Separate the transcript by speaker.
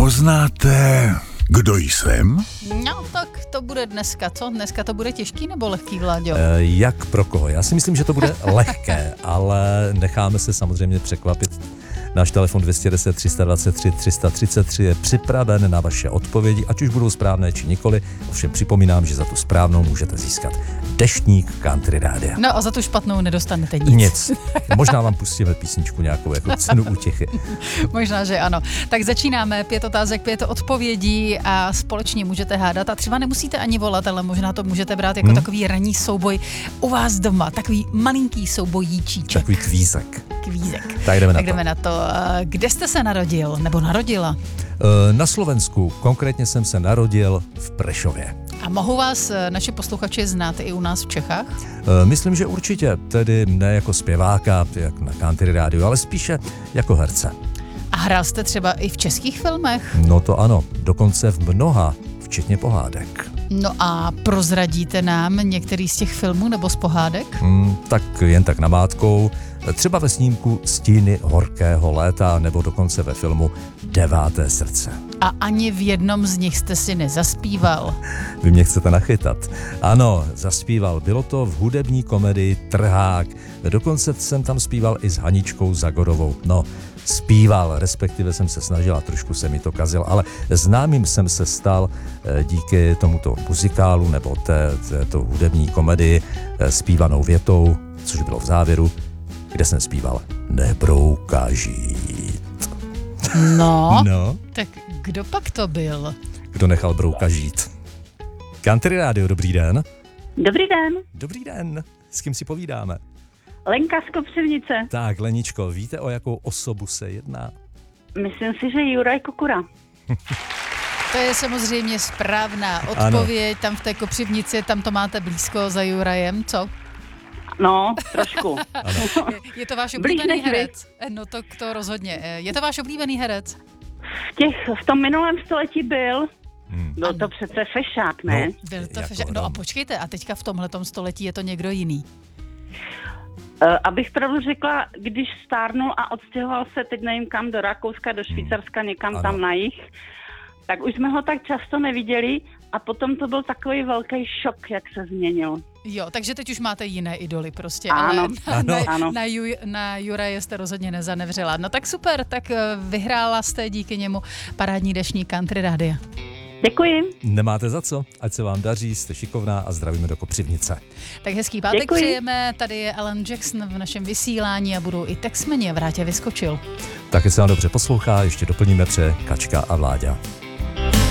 Speaker 1: Poznáte, kdo jsem?
Speaker 2: No, tak to bude dneska, co? Dneska to bude těžký nebo lehký, Vláďo?
Speaker 3: Jak pro koho? Já si myslím, že to bude lehké, ale necháme se samozřejmě překvapit. Náš telefon 210 323 333 je připraven na vaše odpovědi, ať už budou správné či nikoli. Ovšem připomínám, že za tu správnou můžete získat deštník Country Rádia.
Speaker 2: No a za tu špatnou nedostanete nic.
Speaker 3: Nic. Možná vám pustíme písničku nějakou jako cenu útěchy.
Speaker 2: Možná, že ano. Tak začínáme, 5 otázek, 5 odpovědí a společně můžete hádat a třeba nemusíte ani volat, ale možná to můžete brát jako takový ranní souboj u vás doma, takový malinký soubojíčíček.
Speaker 3: Takový kvízek.
Speaker 2: Tak
Speaker 3: jdeme
Speaker 2: na to. Kde jste se narodil nebo narodila?
Speaker 3: Na Slovensku, konkrétně jsem se narodil v Prešově.
Speaker 2: A mohou vás naši posluchači znát i u nás v Čechách?
Speaker 3: Myslím, že určitě, tedy ne jako zpěváka, jak na Country Rádiu, ale spíše jako herce.
Speaker 2: A hrál jste třeba i v českých filmech?
Speaker 3: No to ano, dokonce v mnoha, včetně pohádek.
Speaker 2: No a prozradíte nám některý z těch filmů nebo z pohádek?
Speaker 3: Tak jen tak namátkou, třeba ve snímku Stíny horkého léta nebo dokonce ve filmu Deváté srdce.
Speaker 2: A ani v jednom z nich jste si nezaspíval.
Speaker 3: Vy mě chcete nachytat. Ano, zaspíval. Bylo to v hudební komedii Trhák. Dokonce jsem tam zpíval i s Haničkou Zagorovou. No, zpíval, respektive jsem se snažil a trošku se mi to kazil, ale známým jsem se stal díky tomuto muzikálu nebo této hudební komedii zpívanou větou, což bylo v závěru, kde jsem zpíval Nebrouka žít.
Speaker 2: No,
Speaker 3: No,
Speaker 2: tak kdo pak to byl?
Speaker 3: kdo nechal brouka žít? Country Rádio, dobrý den.
Speaker 4: Dobrý den,
Speaker 3: Dobrý den. S kým si povídáme?
Speaker 4: Lenka z Kopřivnice.
Speaker 3: Tak, Leničko, víte, o jakou osobu se jedná?
Speaker 4: Myslím si, že Juraj Kukura.
Speaker 2: To je samozřejmě správná odpověď. Tam v té Kopřivnici, tam to máte blízko za Jurajem, co?
Speaker 4: No, trošku.
Speaker 2: Je to váš
Speaker 4: Blíž
Speaker 2: oblíbený
Speaker 4: než vy.
Speaker 2: herec? No to rozhodně. Je to váš oblíbený herec?
Speaker 4: V tom minulém století byl to přece fešák, ne?
Speaker 2: Byl to
Speaker 3: Jako
Speaker 2: no a počkejte, a teďka v tomhletom století je to někdo jiný.
Speaker 4: Abych pravdu řekla, když stárnul a odstěhoval se, teď nevím kam, do Rakouska, do Švýcarska, někam tam na jih, tak už jsme ho tak často neviděli a potom to byl takový velký šok, jak se změnil.
Speaker 2: Jo, takže teď už máte jiné idoly prostě,
Speaker 4: Ano,
Speaker 2: ale na Juraje jste rozhodně nezanevřela. No tak super, tak vyhrála jste díky němu parádní deštník Country Rádia.
Speaker 4: Děkuji.
Speaker 3: Nemáte za co, ať se vám daří, jste šikovná a zdravíme do Kopřivnice.
Speaker 2: Tak hezký pátek
Speaker 4: Děkuji.
Speaker 2: přejeme, tady je Alan Jackson v našem vysílání a budou i Texmeni a Vrátě vyskočil.
Speaker 3: Tak se vám dobře poslouchá, ještě doplníme pře Kačka a Vláďa.